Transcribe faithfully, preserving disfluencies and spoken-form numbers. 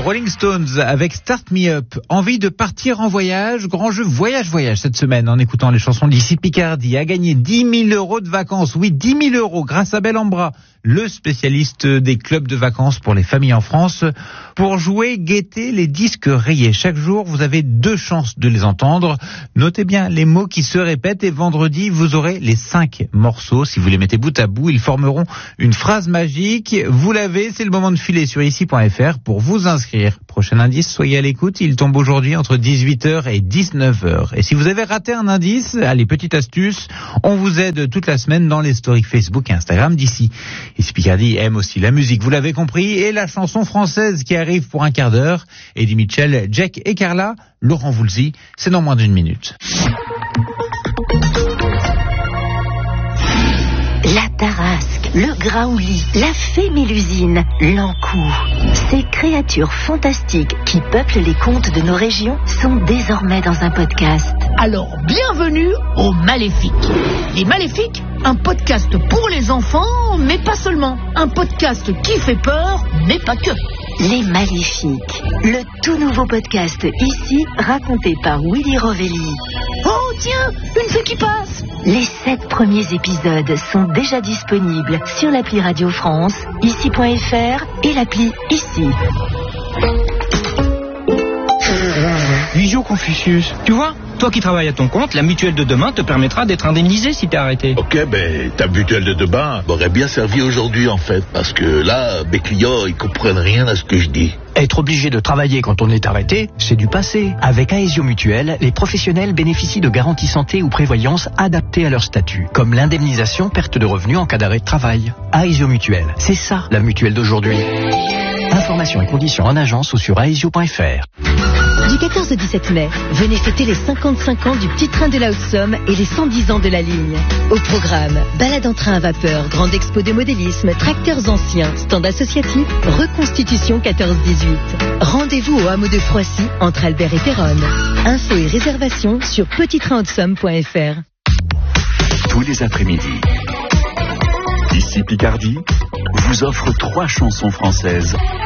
Rolling Stones avec Start Me Up. Envie de partir en voyage? Grand jeu voyage voyage cette semaine en écoutant les chansons d'ici Picardie. A gagné dix mille euros de vacances. Oui, dix mille euros grâce à Bellambra, le spécialiste des clubs de vacances pour les familles en France. Pour jouer, guettez les disques rayés. Chaque jour, vous avez deux chances de les entendre. Notez bien les mots qui se répètent et vendredi, vous aurez les cinq morceaux. Si vous les mettez bout à bout, ils formeront une phrase magique. Vous l'avez, c'est le moment de filer sur ici point f r pour vous inscrire. Prochain indice, soyez à l'écoute. Il tombe aujourd'hui entre dix-huit heures et dix-neuf heures. Et si vous avez raté un indice, allez, petite astuce, on vous aide toute la semaine dans les stories Facebook et Instagram d'ici. Ici Picardie aime aussi la musique, vous l'avez compris, et la chanson française qui arrive pour un quart d'heure. Eddie Mitchell, Jack et Carla, Laurent Voulzy, c'est dans moins d'une minute. La Tarasque, le Graouli, la Fémélusine, l'Ancou. Ces créatures fantastiques qui peuplent les contes de nos régions sont désormais dans un podcast. Alors, bienvenue aux Maléfiques. Les Maléfiques, un podcast pour les enfants, mais pas seulement. Un podcast qui fait peur, mais pas que. Les Maléfiques, le tout nouveau podcast ici, raconté par Willy Rovelli. Oh tiens, une fée qui passe. Les sept premiers épisodes sont déjà disponibles sur l'appli Radio France, ici point f r et l'appli Ici. Visio Confucius, tu vois, toi qui travailles à ton compte, la mutuelle de demain te permettra d'être indemnisé si t'es arrêté. Ok, ben ta mutuelle de demain m'aurait bien servi aujourd'hui en fait, parce que là, mes clients, ils comprennent rien à ce que je dis. Être obligé de travailler quand on est arrêté, c'est du passé. Avec Aesio Mutuelle, les professionnels bénéficient de garanties santé ou prévoyance adaptées à leur statut, comme l'indemnisation perte de revenus en cas d'arrêt de travail. Aesio Mutuelle, c'est ça la mutuelle d'aujourd'hui. Informations et conditions en agence ou sur aesio point f r. Du quatorze au dix-sept mai, venez fêter les cinquante-cinq ans du Petit Train de la Haute-Somme et les cent dix ans de la ligne. Au programme, balade en train à vapeur, grande expo de modélisme, tracteurs anciens, stand associatif, reconstitution quatorze dix-huit. Rendez-vous au hameau de Froissy, entre Albert et Péronne. Infos et réservations sur petit train haute somme point f r. Tous les après-midi, ici Picardie vous offre trois chansons françaises